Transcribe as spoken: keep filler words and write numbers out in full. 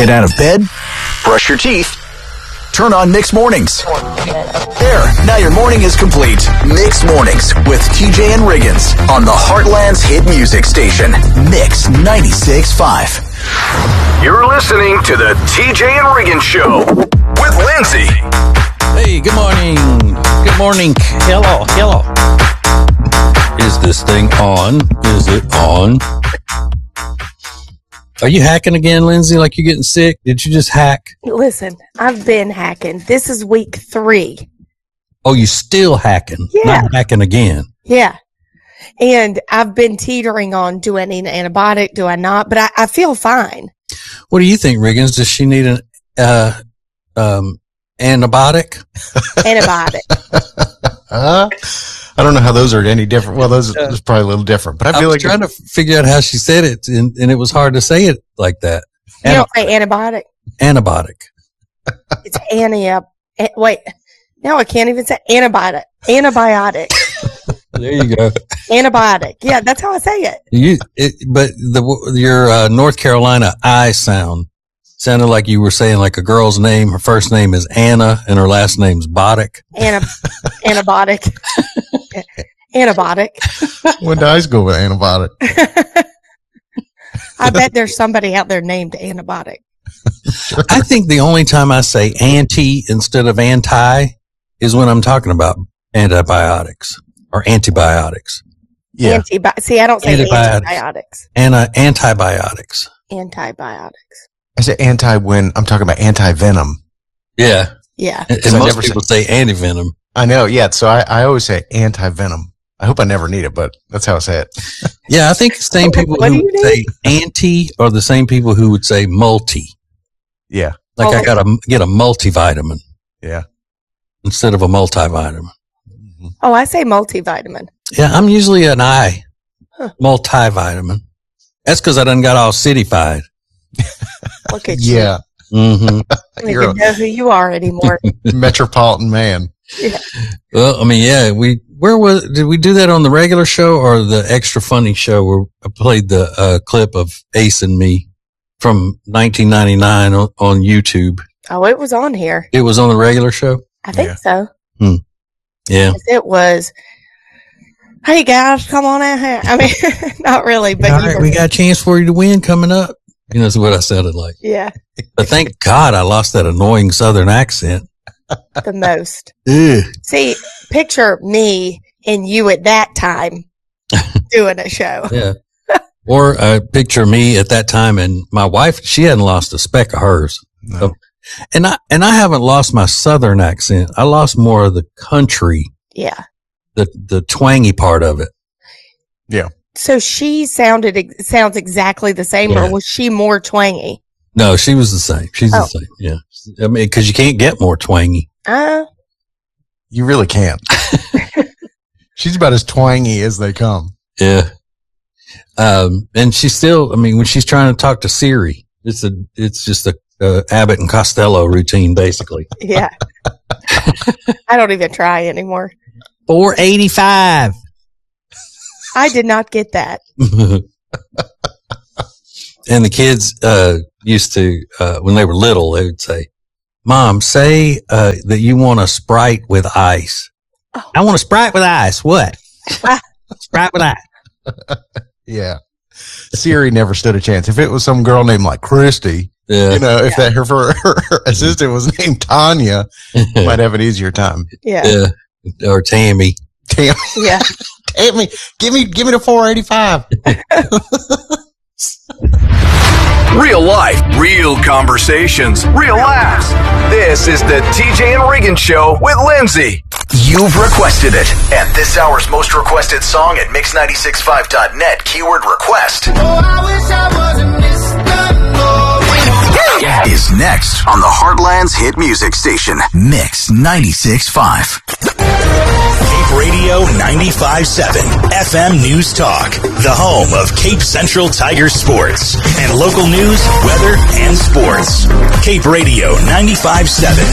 Get out of bed, brush your teeth, turn on Mixed Mornings. There, now your morning is complete. Mixed Mornings with T J and Riggins on the Heartland's hit music station, Mix ninety-six point five. You're listening to the T J and Riggins Show with Lindsay. Hey, good morning. Good morning. Hello, hello. Is this thing on? Is it on? Are you hacking again, Lindsay, like you're getting sick? Did you just hack? Listen, I've been hacking. This is week three. Oh, you still hacking? Yeah. Not hacking again. Yeah. And I've been teetering on, do I need an antibiotic? Do I not? But I, I feel fine. What do you think, Riggins? Does she need an uh, um, antibiotic? Antibiotic. uh, I don't know how those are any different. Well, those are probably a little different, but I feel I was like trying to figure out how she said it, and, and it was hard to say it like that. You don't say antibiotic. Antibiotic. It's anti. Uh, wait, now I can't even say antibiotic. Antibiotic. There you go. Antibiotic. Yeah, that's how I say it. You, it, but the your uh, North Carolina I sound sounded like you were saying like a girl's name. Her first name is Anna, and her last name's Boddick. Anna, antibiotic. Antibiotic. When did I go with antibiotic? I bet there's somebody out there named antibiotic. I think the only time I say anti instead of anti is when I'm talking about antibiotics or antibiotics. Yeah. Antibi- See, I don't say Antibiotics. antibiotics. Anna, antibiotics. Antibiotics. I say anti when I'm talking about anti-venom. Yeah. Yeah. And, I and most never people say anti-venom. I know. Yeah. So I, I always say anti-venom. I hope I never need it, but that's how I say it. Yeah, I think the same people What do who you would say anti are the same people who would say multi. Yeah. Like Oh. I got to get a multivitamin Yeah. instead of a multivitamin. Oh, I say multivitamin. Yeah, I'm usually an I, Huh. multivitamin. That's because I done got all cityfied. Look at you. Yeah. Mm-hmm. I don't You're even know who you are anymore. a metropolitan man. Well, I mean, yeah, we, where was, did we do that on the regular show or the extra funny show where I played the uh, clip of Ace and me from nineteen ninety-nine on, on YouTube? Oh, it was on here. It was on the regular show? I think Yeah. so. Hmm. Yeah. It was, hey guys, come on out here. I mean, not really, but All you right, were- we got a chance for you to win coming up. You know, that's what I sounded like. yeah, But thank God I lost that annoying Southern accent. the most. Ugh. See, picture me and you at that time doing a show. Yeah. Or uh, picture me at that time and my wife, she hadn't lost a speck of hers. No. So, and I, and I haven't lost my Southern accent. I lost more of the country, Yeah. the, the twangy part of it. Yeah. So she sounded, ex- sounds exactly the same, Yeah. or was she more twangy? No, she was the same. She's Oh. the same. Yeah. I mean, cause you can't get more twangy. Uh, You really can't. She's about as twangy as they come. Yeah. Um, and she's still, I mean, when she's trying to talk to Siri, it's a, it's just a, uh, Abbott and Costello routine, basically. yeah. I don't even try anymore. four eighty-five. I did not get that. And the kids, uh, used to, uh, when they were little, they would say, Mom, say, uh, that you want a Sprite with ice. Oh. I want a Sprite with ice. What? Sprite with ice. Yeah. Siri never stood a chance. If it was some girl named like Christy, Yeah. you know, if that her, her, her assistant was named Tanya, might have an easier time. Yeah. Yeah. Or Tammy. Damn, Yeah. damn me, give me, give me the four eighty-five. Real life, real conversations, real laughs. This is the T J and Riggins Show with Lindsay. You've requested it. And this hour's most requested song at mix nine six five dot net, keyword request, Oh, I wish I wasn't Mister Boring. is next on the Heartland's hit music station, Mix ninety-six point five. Cape Radio ninety-five point seven, F M News Talk, the home of Cape Central Tiger sports and local news, weather, and sports. Cape Radio ninety-five point seven,